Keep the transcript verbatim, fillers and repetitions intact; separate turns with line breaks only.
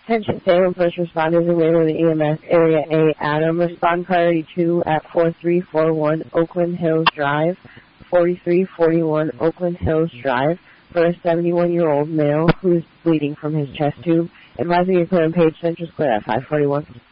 Attention Salem first responders in Waverly E M S Area A. Adam, respond priority two at forty-three forty-one Oakland Hills Drive, forty-three forty-one Oakland Hills Drive, for a seventy-one-year-old male who is bleeding from his chest tube. Advising your clear and page Central Square at five forty-one.